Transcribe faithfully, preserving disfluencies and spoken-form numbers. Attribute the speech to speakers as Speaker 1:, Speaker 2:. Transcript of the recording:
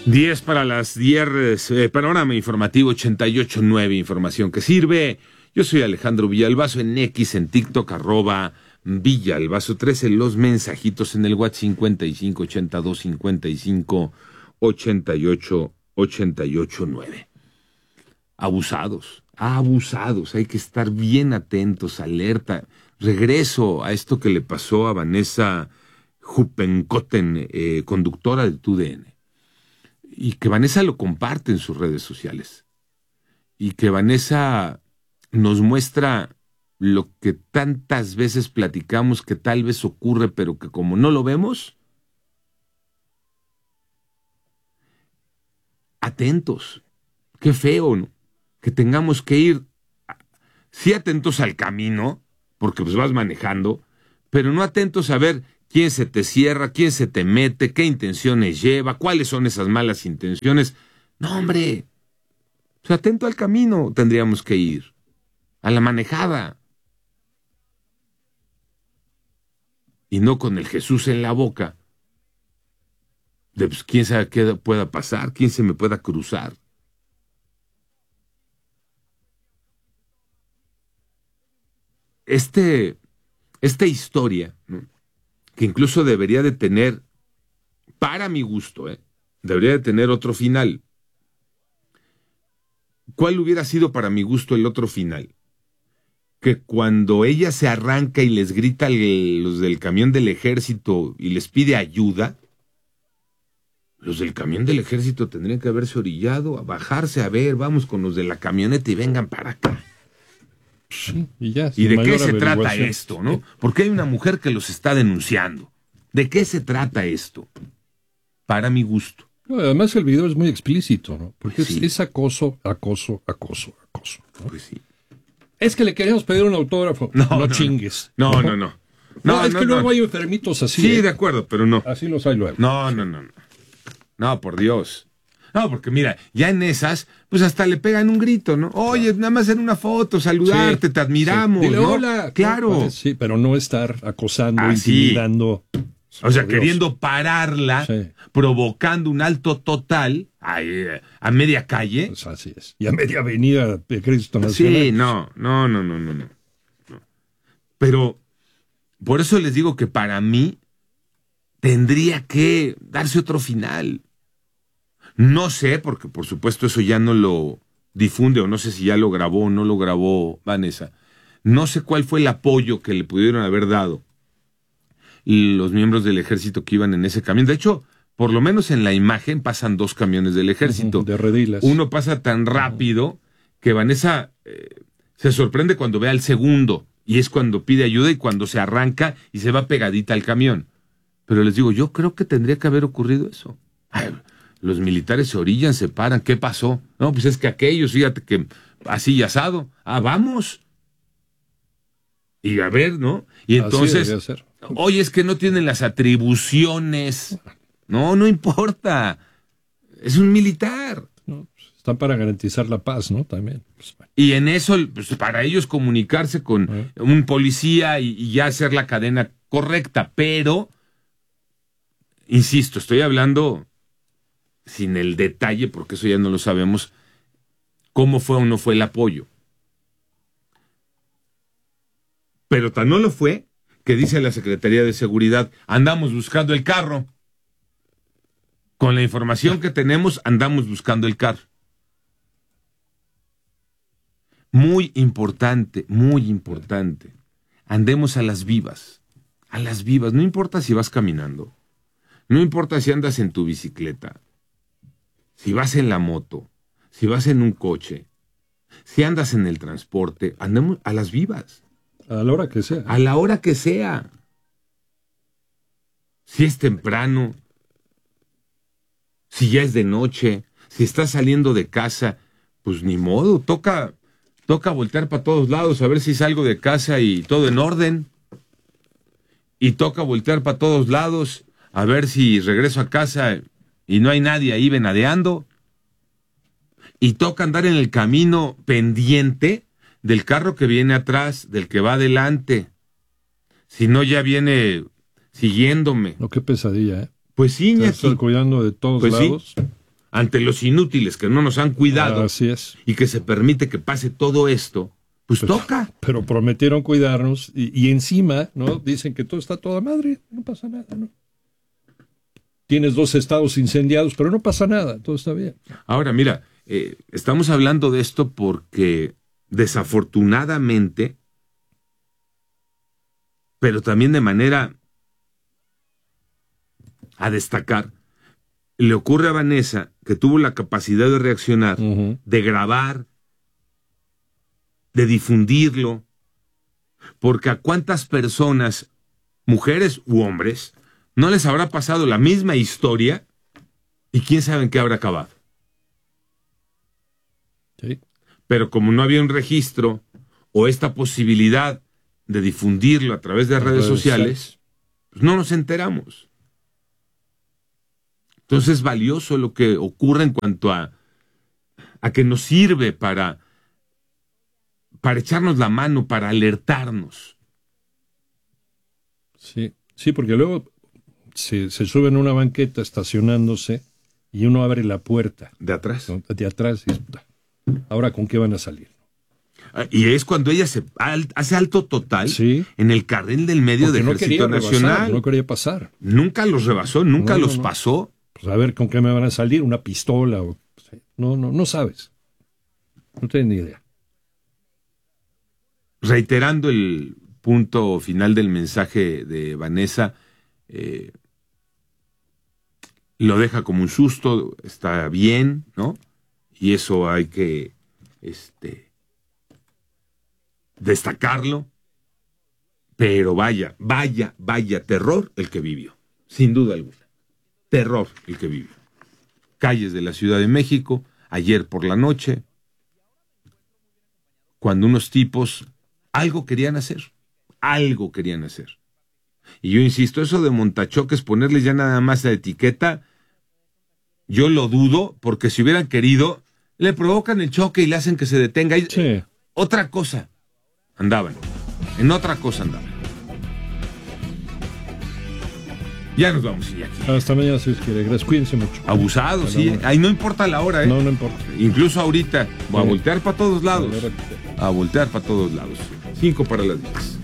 Speaker 1: diez para las diez, eh, panorama informativo ochenta y ocho punto nueve, información que sirve. Yo soy Alejandro Villalbazo, en X, en TikTok, arroba Villalbazo trece, los mensajitos en el WhatsApp cincuenta y cinco ochenta y dos cincuenta y cinco ochenta y ocho ochenta y ocho nueve. Abusados, abusados, hay que estar bien atentos, alerta. Regreso a esto que le pasó a Vanessa Huppenkotten, eh, conductora del T U D N. Y que Vanessa lo comparte en sus redes sociales. Y que Vanessa nos muestra lo que tantas veces platicamos que tal vez ocurre, pero que como no lo vemos, atentos. Qué feo, ¿no? Que tengamos que ir, sí atentos al camino, porque pues vas manejando, pero no atentos a ver quién se te cierra, quién se te mete, qué intenciones lleva, cuáles son esas malas intenciones. No, hombre, pues atento al camino tendríamos que ir, a la manejada. Y no con el Jesús en la boca, de pues quién sabe qué pueda pasar, quién se me pueda cruzar. Este, esta historia, ¿no?, que incluso debería de tener, para mi gusto, ¿eh? debería de tener otro final. ¿Cuál hubiera sido para mi gusto el otro final? Que cuando ella se arranca y les grita a los del camión del ejército y les pide ayuda, los del camión del ejército tendrían que haberse orillado, a bajarse, a ver, vamos con los de la camioneta y vengan para acá.
Speaker 2: Sí, y ya,
Speaker 1: ¿Y de qué se trata esto, no? Porque hay una mujer que los está denunciando. ¿De qué se trata esto? Para mi gusto.
Speaker 2: No, además el video es muy explícito, ¿no? Porque
Speaker 1: Pues sí.
Speaker 2: es, es acoso, acoso, acoso, acoso, ¿no?
Speaker 1: Pues sí.
Speaker 2: Es que le queríamos pedir un autógrafo.
Speaker 1: No,
Speaker 2: No,
Speaker 1: no,
Speaker 2: chingues.
Speaker 1: No, no, no. No,
Speaker 2: No, es
Speaker 1: no,
Speaker 2: que
Speaker 1: no.
Speaker 2: luego hay enfermitos así.
Speaker 1: Sí,
Speaker 2: ¿eh?
Speaker 1: de acuerdo, pero no.
Speaker 2: Así los hay luego.
Speaker 1: No, no, no, no. No, por Dios. No, porque mira, ya en esas, pues hasta le pegan un grito, ¿no? Oye, nada más en una foto, saludarte,
Speaker 2: Sí,
Speaker 1: te admiramos.
Speaker 2: sí. Dile
Speaker 1: ¿no?
Speaker 2: hola.
Speaker 1: Claro.
Speaker 2: Sí, pero no estar acosando,
Speaker 1: Ah, sí.
Speaker 2: intimidando.
Speaker 1: O sea,
Speaker 2: Por Dios.
Speaker 1: queriendo pararla,
Speaker 2: Sí.
Speaker 1: provocando un alto total a, a media calle.
Speaker 2: Pues así es. Y a media avenida de Cristo Nacional.
Speaker 1: Sí, no, no, no, no, no, no. No. Pero por eso les digo que para mí tendría que darse otro final. No sé, porque por supuesto eso ya no lo difunde, o no sé si ya lo grabó o no lo grabó Vanessa. No sé cuál fue el apoyo que le pudieron haber dado los miembros del ejército que iban en ese camión. De hecho, por lo menos en la imagen pasan dos camiones del ejército.
Speaker 2: De redilas.
Speaker 1: Uno pasa tan rápido que Vanessa eh, se sorprende cuando ve al segundo, y es cuando pide ayuda y cuando se arranca y se va pegadita al camión. Pero les digo, yo creo que tendría que haber ocurrido eso. Ay, los militares se orillan, se paran, ¿qué pasó? No, pues es que aquellos, fíjate que así y asado. Ah, vamos. Y a ver, ¿no? Y entonces,
Speaker 2: Así debía ser.
Speaker 1: oye, es que no tienen las atribuciones. No, no importa. Es un militar.
Speaker 2: No, pues, están para garantizar la paz, ¿no? También. Pues, bueno.
Speaker 1: Y en eso, pues, para ellos comunicarse con
Speaker 2: ¿Eh?
Speaker 1: un policía y, y ya hacer la cadena correcta. Pero, insisto, estoy hablando sin el detalle, porque eso ya no lo sabemos, cómo fue o no fue el apoyo. Pero tan no lo fue que dice la Secretaría de Seguridad, andamos buscando el carro. Con la información que tenemos, andamos buscando el carro. Muy importante, muy importante. Andemos a las vivas, a las vivas. No importa si vas caminando, no importa si andas en tu bicicleta, si vas en la moto, si vas en un coche, si andas en el transporte, andemos a las vivas.
Speaker 2: A la hora que sea.
Speaker 1: A la hora que sea. Si es temprano, si ya es de noche, si estás saliendo de casa, pues ni modo, toca, toca voltear para todos lados a ver si salgo de casa y todo en orden. Y toca voltear para todos lados a ver si regreso a casa y no hay nadie ahí venadeando. Y toca andar en el camino pendiente del carro que viene atrás, del que va adelante. Si no, ya viene siguiéndome.
Speaker 2: No, qué pesadilla, ¿eh?
Speaker 1: Pues sí,
Speaker 2: Te
Speaker 1: Ñaki.
Speaker 2: estar cuidando de todos
Speaker 1: Pues sí.
Speaker 2: lados.
Speaker 1: ante los inútiles que no nos han cuidado,
Speaker 2: así es,
Speaker 1: y que se permite que pase todo esto, pues
Speaker 2: pero,
Speaker 1: toca.
Speaker 2: Pero prometieron cuidarnos y, y encima, ¿no? Dicen que todo está toda madre, no pasa nada, ¿no? Tienes dos estados incendiados, pero no pasa nada, todo está bien.
Speaker 1: Ahora, mira, eh, estamos hablando de esto porque desafortunadamente, pero también de manera a destacar, le ocurre a Vanessa, que tuvo la capacidad de reaccionar, uh-huh. de grabar, de difundirlo, porque a cuántas personas, mujeres u hombres, no les habrá pasado la misma historia y quién sabe en qué habrá acabado.
Speaker 2: Sí.
Speaker 1: Pero como no había un registro o esta posibilidad de difundirlo a través de redes sociales, pues no nos enteramos. Entonces es valioso lo que ocurre en cuanto a, a que nos sirve para, para echarnos la mano, para alertarnos.
Speaker 2: Sí, sí, porque luego se, se sube en una banqueta estacionándose y uno abre la puerta.
Speaker 1: ¿De atrás?
Speaker 2: ¿No? De atrás. Y, ahora, ¿con qué van a salir?
Speaker 1: Y es cuando ella se al, hace alto total, sí, en el carril del medio del Ejército
Speaker 2: no
Speaker 1: Nacional.
Speaker 2: Rebasar, no quería pasar.
Speaker 1: Nunca los rebasó, nunca
Speaker 2: no, no,
Speaker 1: los
Speaker 2: no.
Speaker 1: pasó.
Speaker 2: Pues a ver, ¿con qué me van a salir? ¿Una pistola? O... No, no, no sabes. No tienes ni idea.
Speaker 1: Reiterando el punto final del mensaje de Vanessa, eh, lo deja como un susto, está bien, ¿no? Y eso hay que este, destacarlo. Pero vaya, vaya, vaya terror el que vivió, sin duda alguna. Terror el que vivió. Calles de la Ciudad de México, ayer por la noche, cuando unos tipos algo querían hacer, algo querían hacer. Y yo insisto, eso de montachoques, ponerles ya nada más la etiqueta, yo lo dudo, porque si hubieran querido, le provocan el choque y le hacen que se detenga.
Speaker 2: Sí.
Speaker 1: Otra cosa andaban, en otra cosa andaban. Ya nos vamos, Iñaki.
Speaker 2: Hasta mañana, si os quiere. Gracias, cuídense mucho.
Speaker 1: Abusados, sí. ¿eh? Ahí no importa la hora, ¿eh?
Speaker 2: No, no importa.
Speaker 1: Incluso ahorita, voy a
Speaker 2: Sí.
Speaker 1: voltear para todos lados. A voltear para todos lados. Cinco para las diez.